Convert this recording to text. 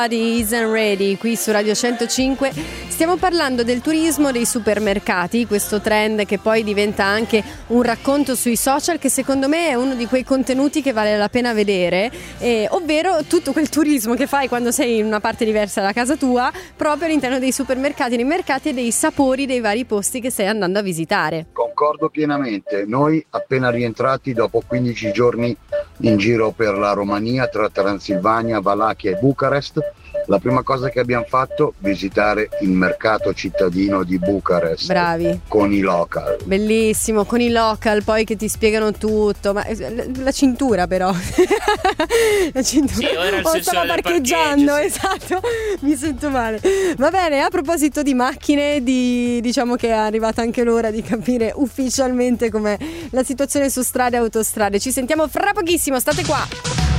Isn't Ready qui su Radio 105. Stiamo parlando del turismo dei supermercati, questo trend che poi diventa anche un racconto sui social, che secondo me è uno di quei contenuti che vale la pena vedere, ovvero tutto quel turismo che fai quando sei in una parte diversa da casa tua, proprio all'interno dei supermercati, nei mercati, e dei sapori dei vari posti che stai andando a visitare. Concordo pienamente. Noi appena rientrati dopo 15 giorni in giro per la Romania, tra Transilvania, Valachia e Bucarest, la prima cosa che abbiamo fatto è visitare il mercato cittadino di Bucarest. Bravi. Con i local. Bellissimo, con i local poi che ti spiegano tutto, ma la cintura però. La cintura. Sì, ora il senso stavo del parcheggiando, parcheggio, sì. esatto, mi sento male. Va bene, a proposito di macchine, diciamo che è arrivata anche l'ora di capire ufficialmente com'è la situazione su strade e autostrade. Ci sentiamo fra pochissimo, state qua.